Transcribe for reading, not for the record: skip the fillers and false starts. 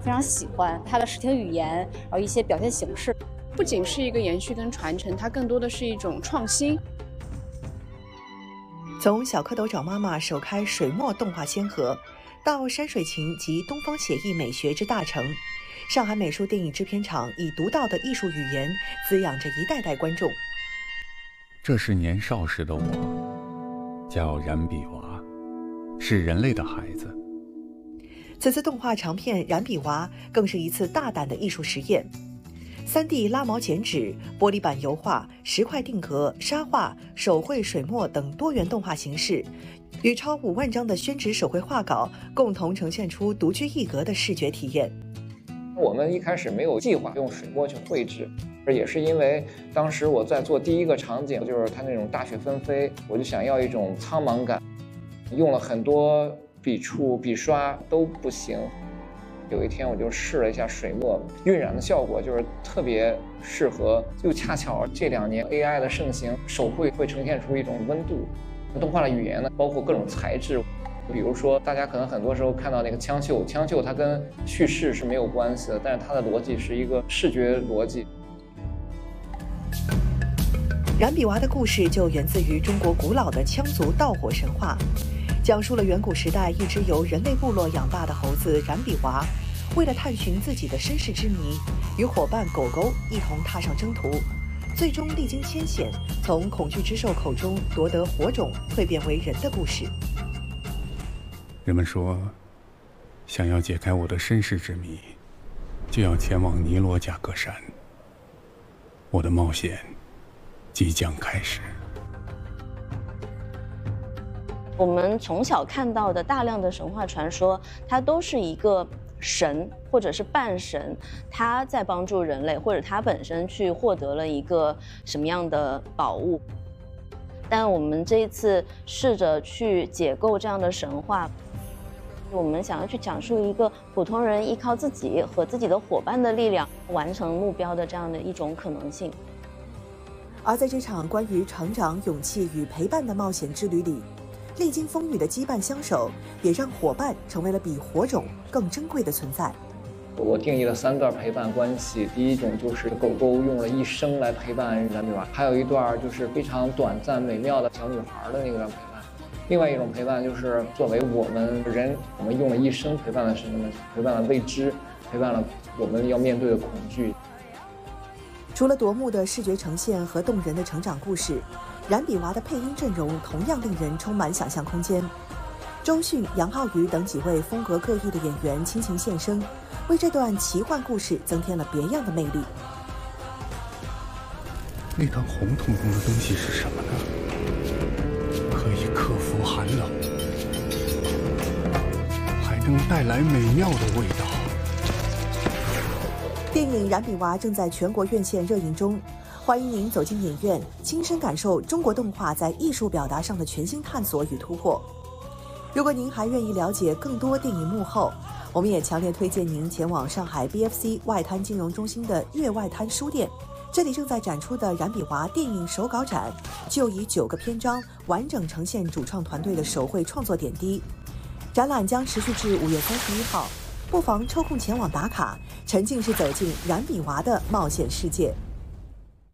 非常喜欢它的视听语言，然后一些表现形式。 不仅是一个延续跟传承，它更多的是一种创新。 从小蝌蚪找妈妈首开水墨动画先河，到山水情及东方写意美学之大成，上海美术电影制片厂以独到的艺术语言滋养着一代代观众。 这是年少时的我，叫冉比娃，是人类的孩子。 此次动画长片《冉比娃》更是一次大胆的艺术实验。3D 拉毛剪纸、玻璃板油画、石块定格、沙画、手绘水墨等多元动画形式，与超5万张的宣纸手绘画稿共同呈现出独具一格的视觉体验。 我们一开始没有计划用水墨去绘制，也是因为当时我在做第一个场景，就是它那种大雪纷飞，我就想要一种苍茫感，用了很多笔触、笔刷都不行。有一天我就试了一下水墨，晕染的效果就是特别适合，又恰巧这2年 AI 的盛行，手绘会呈现出一种温度。动画的语言呢，包括各种材质，比如说大家可能很多时候看到那个枪绣它跟叙事是没有关系的，但是它的逻辑是一个视觉逻辑。 冉比娃的故事就源自于中国古老的羌族盗火神话，讲述了远古时代一只由人类部落养大的猴子冉比娃，为了探寻自己的身世之谜，与伙伴狗狗一同踏上征途，最终历经艰险，从恐惧之兽口中夺得火种，蜕变为人的故事。 人们说，想要解开我的身世之谜，就要前往尼罗贾格山。我的冒险即将开始。 我们从小看到的大量的神话传说，它都是一个神或者是半神，他在帮助人类，或者他本身去获得了一个什么样的宝物。但我们这一次试着去解构这样的神话，我们想要去讲述一个普通人依靠自己和自己的伙伴的力量完成目标的这样的一种可能性。 而在这场关于成长、勇气与陪伴的冒险之旅里，历经风雨的羁绊相守，也让伙伴成为了比火种更珍贵的存在。 我定义了3段陪伴关系，第一种就是狗狗用了一生来陪伴冉比娃，还有一段就是非常短暂美妙的小女孩的那个陪伴。另外一种陪伴就是作为我们人，我们用了一生陪伴了什么呢？陪伴了未知，陪伴了我们要面对的恐惧。 除了夺目的视觉呈现和动人的成长故事，冉比娃的配音阵容同样令人充满想象空间。周迅、杨浩宇等几位风格各异的演员倾情献声，为这段奇幻故事增添了别样的魅力。 那团红彤彤的东西是什么呢？可以克服寒冷，还能带来美妙的味道。 电影《冉比娃》正在全国院线热映中，欢迎您走进影院，亲身感受中国动画在艺术表达上的全新探索与突破。如果您还愿意了解更多电影幕后，我们也强烈推荐您前往上海 BFC 外滩金融中心的粤外滩书店，这里正在展出的冉比娃电影手稿展，就以9个篇章完整呈现主创团队的手绘创作点滴。展览将持续至5月31号，不妨抽空前往打卡，沉浸式走进冉比娃的冒险世界。